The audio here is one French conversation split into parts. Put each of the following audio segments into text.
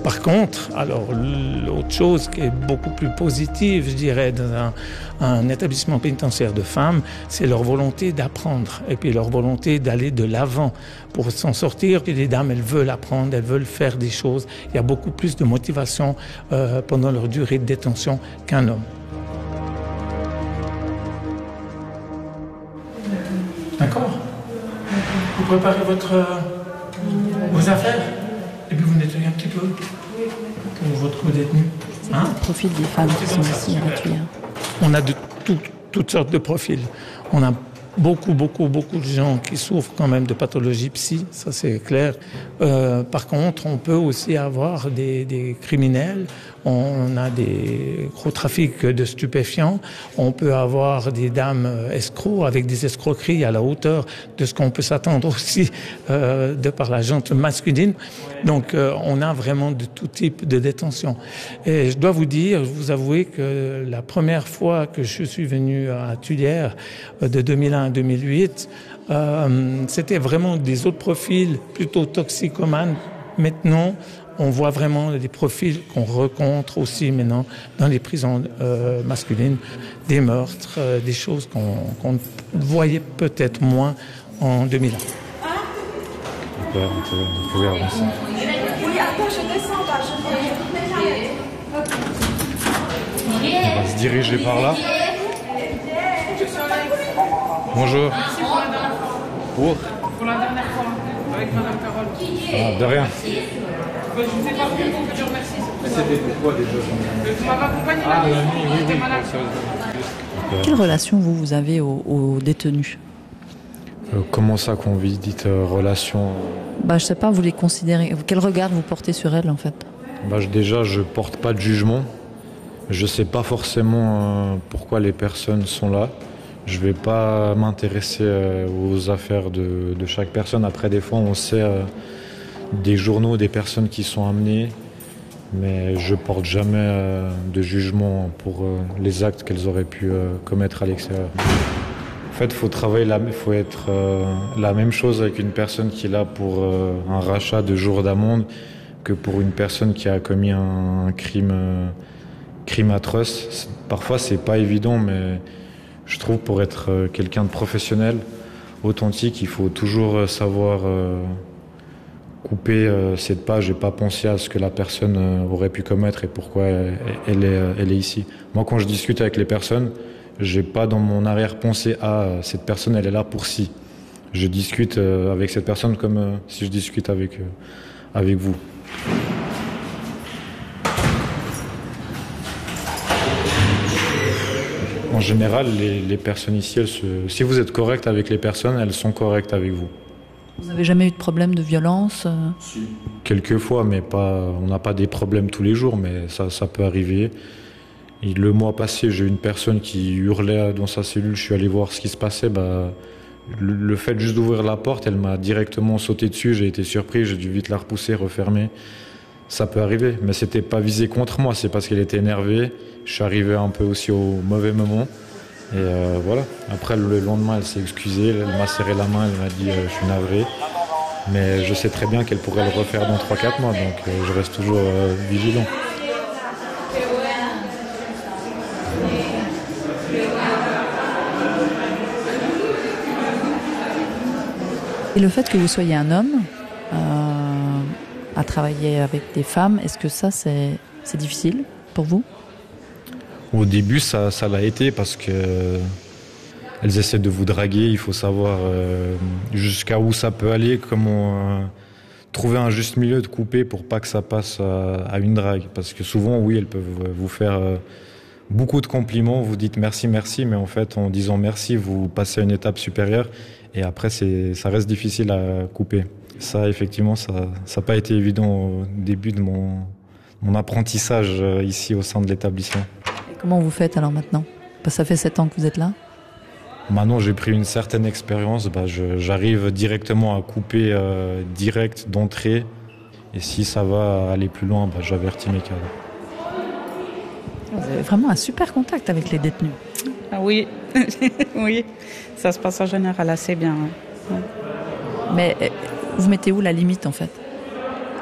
Par contre, alors l'autre chose qui est beaucoup plus positive, je dirais, dans un établissement pénitentiaire de femmes, c'est leur volonté d'apprendre et puis leur volonté d'aller de l'avant pour s'en sortir. Et les dames, elles veulent apprendre, elles veulent faire des choses. Il y a beaucoup plus de motivation pendant leur durée de détention qu'un homme. D'accord. Vous préparez vos affaires et puis vous nettoyez un petit peu pour votre détenu. Hein? Le profil des femmes qui sont ici à la cuillère. On a de toutes sortes de profils. On a beaucoup de gens qui souffrent quand même de pathologies psy, ça c'est clair. Par contre, on peut aussi avoir des criminels, on a des gros trafics de stupéfiants, on peut avoir des dames escrocs avec des escroqueries à la hauteur de ce qu'on peut s'attendre aussi de par la gente masculine. Donc on a vraiment de tout type de détention. Et je dois vous avouer que la première fois que je suis venu à Tuilière de 2001 à 2008, c'était vraiment des autres profils plutôt toxicomanes. Maintenant, on voit vraiment des profils qu'on rencontre aussi maintenant dans les prisons masculines, des meurtres, des choses qu'on voyait peut-être moins en 2001. Vous pouvez avancer. Oui, attends, je descends là, On va se diriger par là. Bonjour. Pour la dernière fois, avec Madame Carole. Ah, de rien. Je vous ai pas vu, donc je vous remercie. C'était pourquoi déjà Vous m'avez accompagné la nuit, j'étais malade. Quelle relation vous avez aux détenus? Comment ça qu'on vit, dites relation Je sais pas, vous les considérez. Quel regard vous portez sur elles en fait? Déjà, je porte pas de jugement. Je sais pas forcément pourquoi les personnes sont là. Je vais pas m'intéresser aux affaires de chaque personne. Après, des fois, on sait des journaux, des personnes qui sont amenées, mais je porte jamais de jugement pour les actes qu'elles auraient pu commettre à l'extérieur. En fait, faut être la même chose avec une personne qui est là pour un rachat de jours d'amende que pour une personne qui a commis un crime atroce. Parfois, c'est pas évident, mais je trouve pour être quelqu'un de professionnel, authentique, il faut toujours savoir couper cette page et pas penser à ce que la personne aurait pu commettre et pourquoi elle est ici. Moi, quand je discute avec les personnes, j'ai pas dans mon arrière-pensée cette personne, elle est là pour ci. Je discute avec cette personne comme si je discute avec vous. En général, les personnes ici, si vous êtes correct avec les personnes, elles sont correctes avec vous. Vous n'avez jamais eu de problème de violence? Si. Quelquefois, mais on n'a pas des problèmes tous les jours, mais ça peut arriver. Et le mois passé, j'ai eu une personne qui hurlait dans sa cellule, je suis allé voir ce qui se passait. Le fait juste d'ouvrir la porte, elle m'a directement sauté dessus, j'ai été surpris, j'ai dû vite la repousser, refermer. Ça peut arriver, mais c'était pas visé contre moi, c'est parce qu'elle était énervée. Je suis arrivé un peu aussi au mauvais moment. Et voilà. Après, le lendemain, elle s'est excusée, elle m'a serré la main, elle m'a dit je suis navré. Mais je sais très bien qu'elle pourrait le refaire dans 3-4 mois, donc je reste toujours vigilant. Et le fait que vous soyez un homme, à travailler avec des femmes, est-ce que ça, c'est difficile pour vous? Au début, ça l'a été parce que elles essaient de vous draguer. Il faut savoir jusqu'à où ça peut aller, comment trouver un juste milieu de couper pour pas que ça passe à une drague. Parce que souvent, oui, elles peuvent vous faire beaucoup de compliments. Vous dites merci, merci, mais en fait, en disant merci, vous passez à une étape supérieure. Et après, ça reste difficile à couper. Ça, effectivement, ça n'a pas été évident au début de mon apprentissage ici au sein de l'établissement. Et comment vous faites alors maintenant? Parce que ça fait 7 ans que vous êtes là. Maintenant, j'ai pris une certaine expérience. J'arrive directement à couper direct d'entrée. Et si ça va aller plus loin, j'avertis mes cadres. Vous avez vraiment un super contact avec les détenus. Ah oui, oui, ça se passe en général assez bien. Ouais. Mais vous mettez où la limite en fait?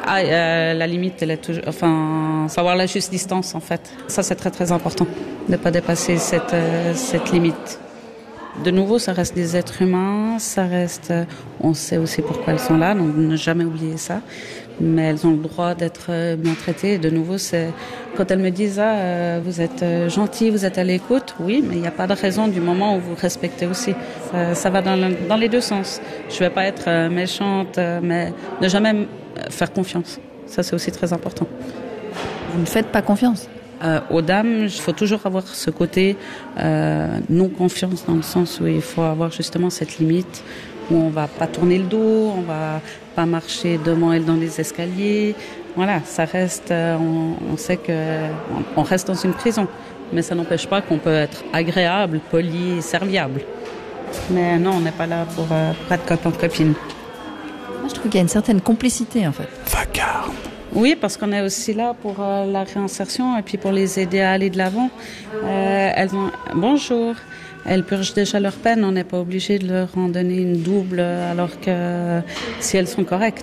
La limite, elle est toujours, savoir la juste distance, en fait. Ça, c'est très, très important, de ne pas dépasser cette limite. De nouveau, ça reste des êtres humains, on sait aussi pourquoi elles sont là, donc ne jamais oublier ça. Mais elles ont le droit d'être bien traitées. De nouveau, c'est quand elles me disent vous êtes gentil, vous êtes à l'écoute, oui, mais il n'y a pas de raison du moment où vous respectez aussi. Ça va dans les deux sens. Je ne vais pas être méchante, mais ne jamais faire confiance. Ça, c'est aussi très important. Vous ne faites pas confiance? Aux dames, il faut toujours avoir ce côté non-confiance, dans le sens où il faut avoir justement cette limite où on va pas tourner le dos, on va pas marcher devant elle dans les escaliers. Voilà, ça reste, on sait on reste dans une prison, mais ça n'empêche pas qu'on peut être agréable, poli, serviable. Mais non, on n'est pas là pour être copain-copine. Moi, je trouve qu'il y a une certaine complicité, en fait. Vacarme. Oui, parce qu'on est aussi là pour la réinsertion et puis pour les aider à aller de l'avant. Bonjour. Elles purgent déjà leur peine, on n'est pas obligé de leur en donner une double alors que si elles sont correctes.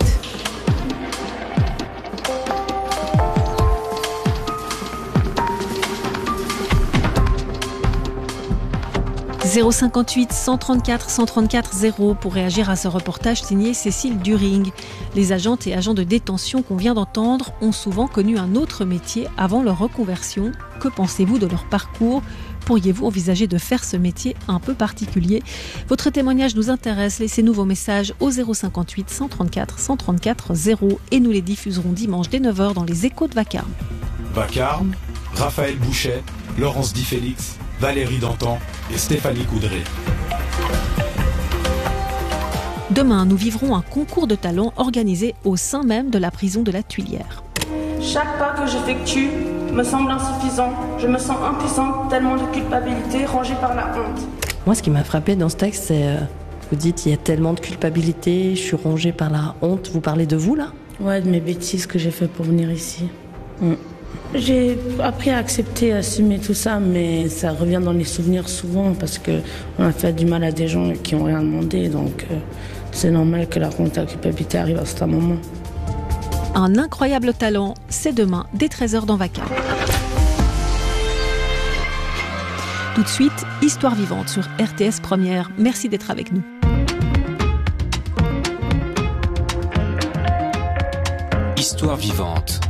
« 058 134 134 0 pour réagir à ce reportage signé Cécile During. Les agentes et agents de détention qu'on vient d'entendre ont souvent connu un autre métier avant leur reconversion. Que pensez-vous de leur parcours ? Pourriez-vous envisager de faire ce métier un peu particulier ? Votre témoignage nous intéresse. Laissez-nous vos messages au 058 134 134 0 et nous les diffuserons dimanche dès 9h dans les Échos de Vacarme. Vacarme, Raphaël Bouchet, Laurence Di Félix, Valérie Dantan et Stéphanie Coudray. Demain, nous vivrons un concours de talent organisé au sein même de la prison de la Tuilière. Chaque pas que j'effectue me semble insuffisant. Je me sens impuissante, tellement de culpabilité rangée par la honte. Moi, ce qui m'a frappé dans ce texte, c'est vous dites il y a tellement de culpabilité, je suis rongée par la honte. Vous parlez de vous, là ? Ouais, de mes bêtises que j'ai fait pour venir ici. J'ai appris à accepter, à assumer tout ça, mais ça revient dans les souvenirs souvent parce qu'on a fait du mal à des gens qui n'ont rien demandé. Donc, c'est normal que la honte et la culpabilité arrivent à certains moments. Un incroyable talent, c'est demain dès 13h dans Vacarme. Tout de suite, Histoire vivante sur RTS Première. Merci d'être avec nous. Histoire vivante.